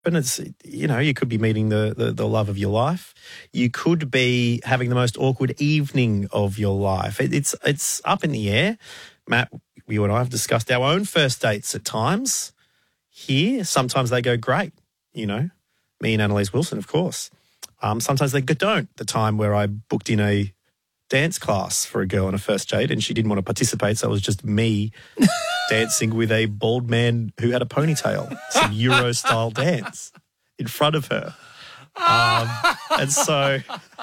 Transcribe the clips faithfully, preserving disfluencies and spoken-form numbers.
And it's, you know, you could be meeting the, the, the love of your life. You could be having the most awkward evening of your life. It, it's it's up in the air. Matt, you and I have discussed our own first dates at times here. Sometimes they go great, you know, me and Annalise Wilson, of course. Um, sometimes they don't. The time where I booked in a dance class for a girl on a first date and she didn't want to participate, so it was just me dancing with a bald man who had a ponytail, some Euro-style dance in front of her. Um, and so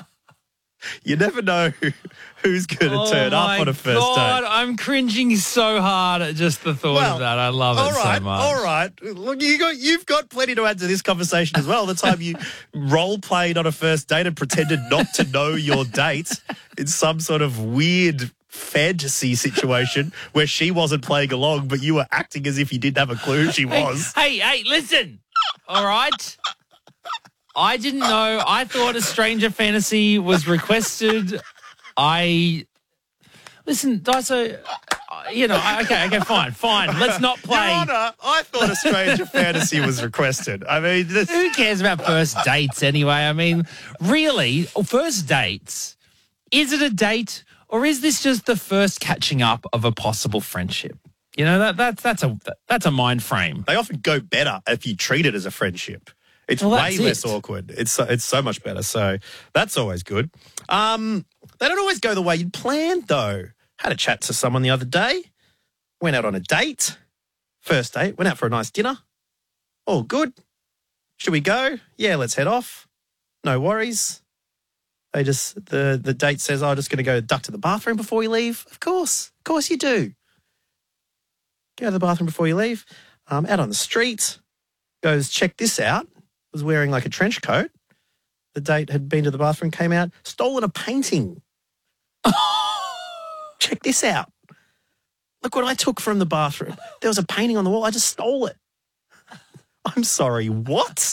you never know who, who's going to oh turn up on a first God, date. I'm cringing so hard at just the thought Well, of that. I love all it right, so much. All right. Look, you got, you've got plenty to add to this conversation as well. The time you role-played on a first date and pretended not to know your date in some sort of weird fantasy situation where she wasn't playing along, but you were acting as if you didn't have a clue who she was. Hey, hey, listen. All right. I didn't know. I thought a stranger fantasy was requested. I listen, Daiso. You know, okay, okay, fine, fine. Let's not play. Your Honour, I thought a stranger fantasy was requested. I mean, this... who cares about first dates anyway? I mean, really, first dates. Is it a date? Or is this just the first catching up of a possible friendship? You know, that that's that's a that's a mind frame. They often go better if you treat it as a friendship. It's well, way it. less awkward. It's so, it's so much better. So that's always good. Um, they don't always go the way you'd planned, though. Had a chat to someone the other day. Went out on a date. First date. Went out for a nice dinner. All good. Should we go? Yeah, let's head off. No worries. They just, the, the date says, oh, I'm just going to go duck to the bathroom before we leave. Of course. Of course you do. Go to the bathroom before you leave. Um, out on the street. Goes, check this out. Was wearing like a trench coat. The date had been to the bathroom, came out, stolen a painting. Check this out. Look what I took from the bathroom. There was a painting on the wall. I just stole it. I'm sorry, what?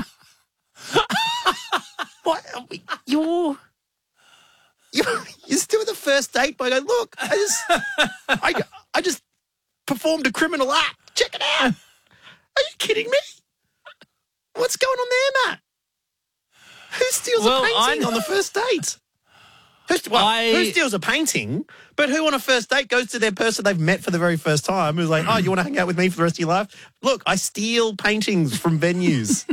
What? You're, you're, you're still at the first date by going, look, I just, I, I just performed a criminal act. Check it out. Are you kidding me? What's going on there, Matt? Who steals well, a painting I... on the first date? Who, well, I... who steals a painting? But who on a first date goes to their person they've met for the very first time who's like, oh, you want to hang out with me for the rest of your life? Look, I steal paintings from venues.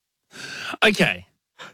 Okay.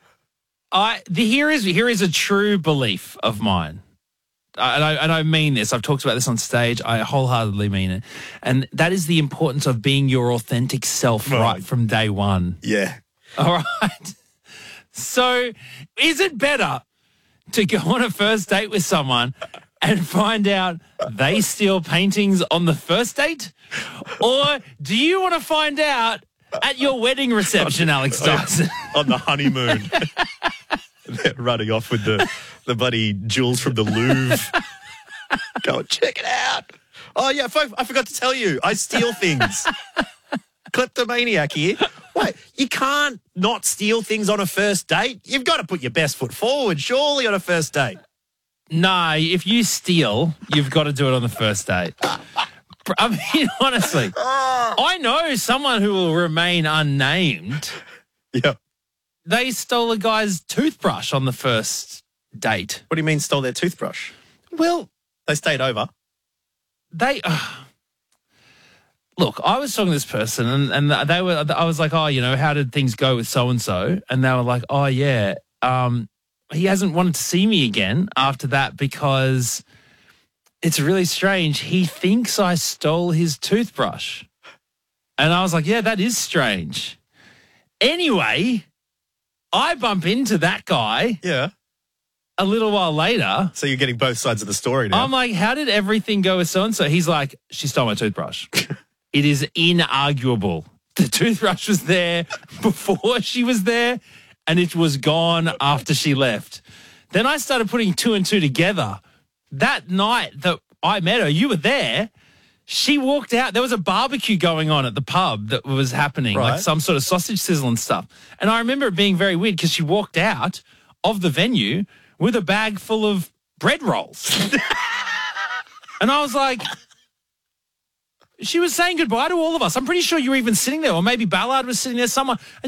I the here is here is a true belief of mine. I, and, I, and I mean this. I've talked about this on stage. I wholeheartedly mean it. And that is the importance of being your authentic self right, right from day one. Yeah. All right. So is it better to go on a first date with someone and find out they steal paintings on the first date? Or do you want to find out at your wedding reception, Alex Dyson? On the honeymoon. They're running off with the, the bloody jewels from the Louvre. Go and check it out. Oh, yeah, folks, I forgot to tell you. I steal things. Kleptomaniac here. Wait, you can't not steal things on a first date. You've got to put your best foot forward, surely, on a first date. No, if you steal, you've got to do it on the first date. I mean, honestly, I know someone who will remain unnamed. Yeah. They stole a guy's toothbrush on the first date. What do you mean stole their toothbrush? Well, they stayed over. They... Uh, Look, I was talking to this person and, and they were, I was like, oh, you know, how did things go with so-and-so? And they were like, oh, yeah, um, he hasn't wanted to see me again after that because it's really strange. He thinks I stole his toothbrush. And I was like, yeah, that is strange. Anyway, I bump into that guy. Yeah. A little while later. So you're getting both sides of the story now. I'm like, how did everything go with so-and-so? He's like, she stole my toothbrush. It is inarguable. The toothbrush was there before she was there, and it was gone after she left. Then I started putting two and two together. That night that I met her, you were there. She walked out. There was a barbecue going on at the pub that was happening, right. like some sort of sausage sizzle and stuff. And I remember it being very weird because she walked out of the venue with a bag full of bread rolls. And I was like... She was saying goodbye to all of us. I'm pretty sure you were even sitting there, or maybe Ballard was sitting there, someone.